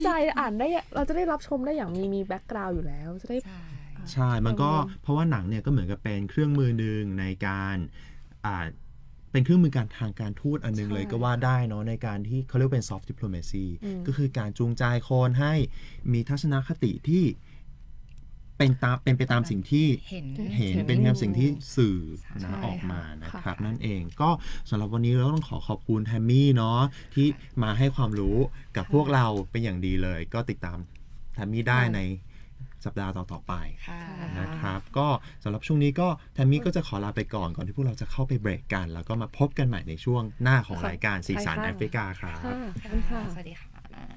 ใจอ่านได้เราจะได้รับชมได้อย่างมีแบ็กกราวด์อยู่แล้วจะได้ใช่มันก็เพราะว่าหนังเนี่ยก็เหมือนกับเป็นเครื่องมือหนึ่งในการเป็นเครื่องมือการทางการทูตอันนึงเลยก็ว่าได้เนาะในการที่เขาเรียกเป็น soft diplomacy ก็คือการจูงใจคนให้มีทัศนคติที่เป็นไปตามสิ่งที่เห็นเป็นสิ่งที่สื่อนะออกมานะครับนั่นเองก็สำหรับวันนี้เราต้องขอบคุณแทมมี่เนาะที่มาให้ความรู้กับพวกเราเป็นอย่างดีเลยก็ติดตามแทมมี่ได้ในสัปดาห์ต่อๆไปนะครับก็สำหรับช่วงนี้ก็แทมมี่ก็จะขอลาไปก่อนที่พวกเราจะเข้าไปเบรกกันแล้วก็มาพบกันใหม่ในช่วงหน้าของรายการสีสันแอฟริกาครับสวัสดีค่ะ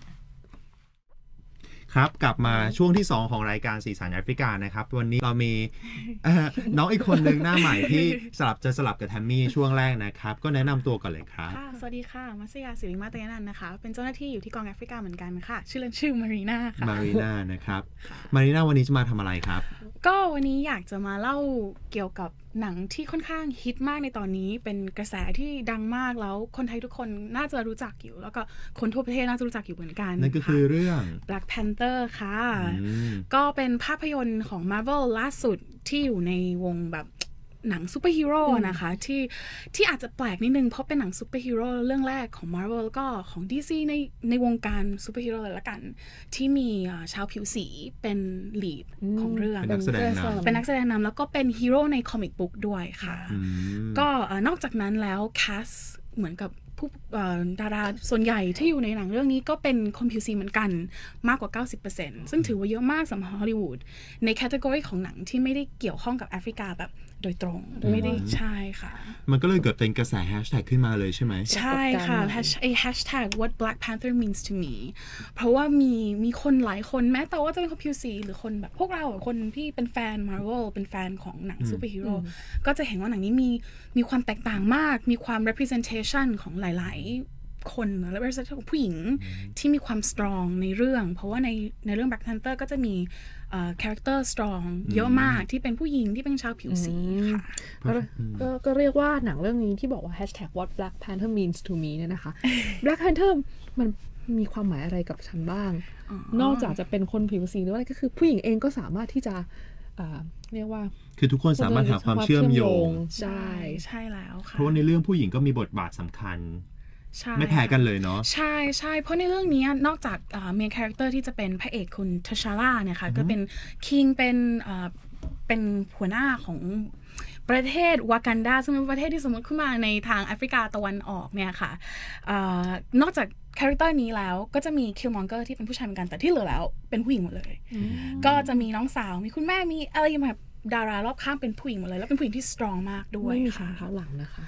ครับกลับมาช่วงที่2ของรายการสีสันแอฟริกานะครับวันนี้เรามีน้องอีกคนนึงหน้าใหม่ที่สลับกับแทมมี่ช่วงแรกนะครับก็แนะนำตัวก่อนเลยครับสวัสดีค่ะมัสยาศิริมาตยนันท์นะคะเป็นเจ้าหน้าที่อยู่ที่กองแอฟริกาเหมือนกันค่ะชื่อเล่นชื่อมารีนาค่ะมารีนานะครับมารีนาวันนี้จะมาทำอะไรครับก็วันนี้อยากจะมาเล่าเกี่ยวกับหนังที่ค่อนข้างฮิตมากในตอนนี้เป็นกระแสที่ดังมากแล้วคนไทยทุกคนน่าจะรู้จักอยู่แล้วก็คนทั่วประเทศน่าจะรู้จักอยู่เหมือนกันนั่นก็คือเรื่อง Black Panther ค่ะก็เป็นภาพยนตร์ของ Marvel ล่าสุดที่อยู่ในวงแบบหนังซูเปอร์ฮีโร่นะคะที่อาจจะแปลกนิดนึงเพราะเป็นหนังซูเปอร์ฮีโร่เรื่องแรกของ Marvel แล้วก็ของ DC ในวงการซูเปอร์ฮีโร่เลยละกันที่มีชาวผิวสีเป็นลีดของเรื่องเป็นนักแสดงนำแล้วก็เป็นฮีโร่ในคอมิกบุ๊กด้วยค่ะก็นอกจากนั้นแล้วแคสเหมือนกับผู้ดาราส่วนใหญ่ที่อยู่ในหนังเรื่องนี้ก็เป็นคนผิวสีเหมือนกันมากกว่า 90% ซึ่งถือว่าเยอะมากสำหรับฮอลลีวูดในแคตตากรีของหนังที่ไม่ได้เกี่ยวข้องกับแอฟริกาแบบโดยตรงไม่ได้ใช่ค่ะมันก็เลยเกิดเป็นกระแสแฮชแท็กขึ้นมาเลยใช่ไหมใช่ค่ะแฮชแท็ก what Black Panther means to me เพราะว่ามีคนหลายคนแม้แต่ว่าจะเป็นคนผิวสีหรือคนแบบพวกเราคนที่เป็นแฟน Marvel เป็นแฟนของหนังซูเปอร์ฮีโร่ก็จะเห็นว่าหนังนี้มีความแตกต่างมากมีความ representation ของหลายๆคนและ representation ของผู้หญิงที่มีความ strong ในเรื่องเพราะว่าในเรื่อง Black Panther ก็จะมีcharacter strong เยอะมากที่เป็นผู้หญิงที่เป็นชาวผิวสีค่ะก็เรียกว่าหนังเรื่องนี้ที่บอกว่า hashtag what Black Panther means to me เนี่ยนะคะ Black Panther มันมีความหมายอะไรกับฉันบ้างนอกจากจะเป็นคนผิวสีหรืออะไรก็คือผู้หญิงเองก็สามารถที่จะเรียกว่าคือทุกคนสามารถหาความเชื่อมโยงใช่แล้วค่ะเพราะว่าในเรื่องผู้หญิงก็มีบทบาทสำคัญไม่แพ้กันเลยเนาะใช่เพราะในเรื่องนี้นอกจากเมนคาแรคเตอร์ที่จะเป็นพระเอกคุณทัชาร่าเนี่ยค่ะก็เป็นคิงเป็นหัวหน้าของประเทศวากันดาซึ่งเป็นประเทศที่สมมติขึ้นมาในทางแอฟริกาตะวันออกเนี่ยค่ะนอกจากคาแรคเตอร์นี้แล้วก็จะมีคิลมองเกอร์ที่เป็นผู้ชายเหมือนกันแต่ที่เหลือแล้วเป็นผู้หญิงหมดเลยก็จะมีน้องสาวมีคุณแม่มีอะไรแบบดารารอบข้างเป็นผู้หญิงหมดเลยแล้วเป็นผู้หญิงที่สตรองมากด้วยไม่มีขาเท้าหลังนะคะ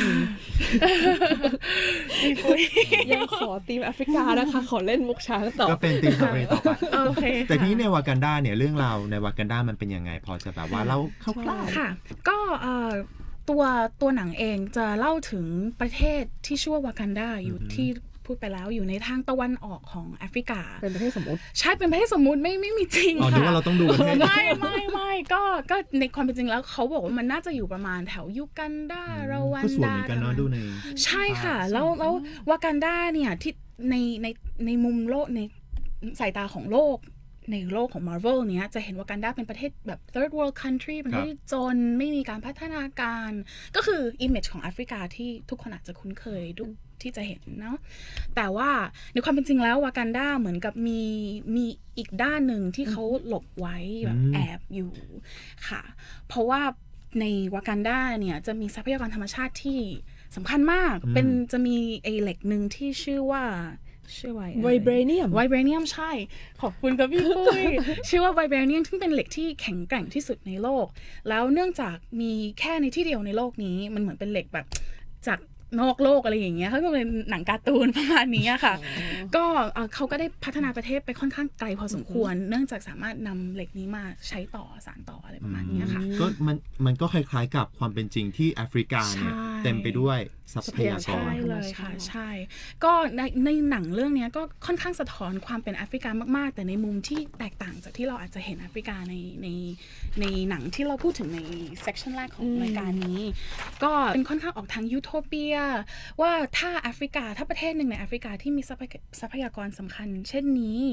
ยังขอทีมแอฟริกานะคะขอเล่นมุกช้างต่อก็เป็นทีมต่อไปแต่ที่ในวากันดาเนี่ยเรื่องราวในวากันดามันเป็นยังไงพอจะแบบว่าเล่าคร่าวๆค่ะก็ตัวหนังเองจะเล่าถึงประเทศที่ชื่อว่าวากันดาอยู่ที่พูดไปแล้วอยู่ในทางตะวันออกของแอฟริกาเป็นประเทศสมมุติใช่เป็นประเทศสมมุติไม่มีจริงค่ะนึกว่าเราต้องดูประเทศไม่ก็ในความเป็นจริงแล้วเขาบอกว่ามันน่าจะอยู่ประมาณแถวยูกันดารวันดาใช่ค่ะแล้ววากันดาเนี่ยที่ในมุมโลกในสายตาของโลกในโลกของ Marvel เนี้ยจะเห็นว่ากันดาเป็นประเทศแบบ third world country เป็นประเทศที่จนไม่มีการพัฒนาการก็คือ image ของแอฟริกาที่ทุกคนอาจจะคุ้นเคยที่จะเห็นเนาะแต่ว่าในความเป็นจริงแล้ววากันดาเหมือนกับมีอีกด้านหนึ่งที่เขาหลบไว้แบบแอบอยู่ค่ะเพราะว่าในวากันดาเนี่ยจะมีทรัพยากรธรรมชาติที่สำคัญมากจะมีไอเหล็กหนึ่งที่ชื่อว่าไวเบรเนียมใช่ขอบคุณครับพี่ปุ้ยชื่อว่าไวเบรเนียมซึ่งเป็นเหล็กที่แข็งแกร่งที่สุดในโลกแล้วเนื่องจากมีแค่ในที่เดียวในโลกนี้มันเหมือนเป็นเหล็กแบบจากนอกโลกอะไรอย่างเงี้ยเขาก็เป็นหนังการ์ตูนประมาณนี้ค่ะก็เขาก็ได้พัฒนาประเทศไปค่อนข้างไกลพอสมควรเนื่องจากสามารถนำเหล็กนี้มาใช้ต่อสานต่ออะไรประมาณนี้ค่ะก็มันก็คล้ายๆกับความเป็นจริงที่แอฟริกาเนี่ยเต็มไปด้วยทรัพยากรใช่เลยค่ะใช่ก็ในหนังเรื่องนี้ก็ค่อนข้างสะท้อนความเป็นแอฟริกามากๆแต่ในมุมที่แตกต่างจากที่เราอาจจะเห็นแอฟริกาในหนังที่เราพูดถึงในเซกชันแรกของรายการนี้ก็เป็นค่อนข้างออกทางยูโทเปียว่าถ้าประเทศหนึ่งในแอฟริกาที่มีทรัพยากรสำคัญเช่นนี้